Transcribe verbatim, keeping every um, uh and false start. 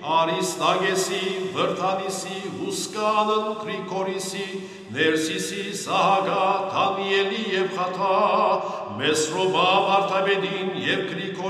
Արիստագեսի, Վրթանիսի, Հուսկանն, Կրիկորիսի, Ներսիսի, Սահագա, Թանիելի և Խաթա, Մեսրոբա, Վարդապետին և Կրիկորի